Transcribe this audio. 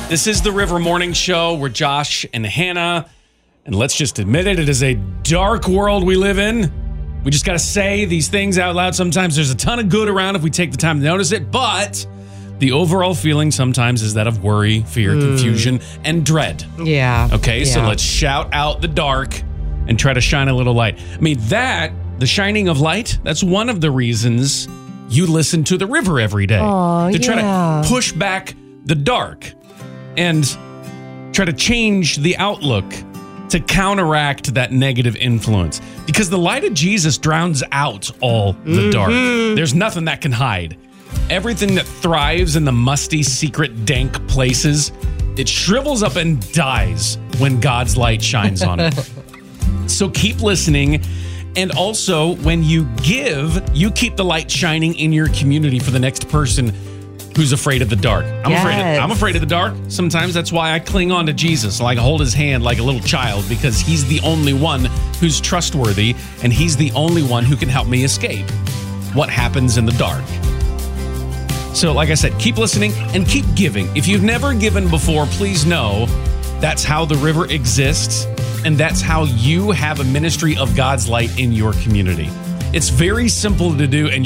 This is the River Morning Show. We're Josh and Hannah. And let's just admit it, it is a dark world we live in. We just got to say these things out loud. Sometimes there's a ton of good around if we take the time to notice it. But the overall feeling sometimes is that of worry, fear, confusion, and dread. Yeah. Okay, so let's shout out the dark and try to shine a little light. I mean, the shining of light, that's one of the reasons you listen to the river every day. To try to push back the dark and try to change the outlook to counteract that negative influence. Because the light of Jesus drowns out all the dark. There's nothing that can hide. Everything that thrives in the musty, secret, dank places, it shrivels up and dies when God's light shines on it. So keep listening. And also, when you give, you keep the light shining in your community for the next person who's afraid of the dark. I'm afraid of the dark. Sometimes that's why I cling on to Jesus. Like, hold his hand like a little child, because he's the only one who's trustworthy, and he's the only one who can help me escape what happens in the dark. So, like I said, keep listening and keep giving. If you've never given before, please know that's how the river exists, and that's how you have a ministry of God's light in your community. It's very simple to do, and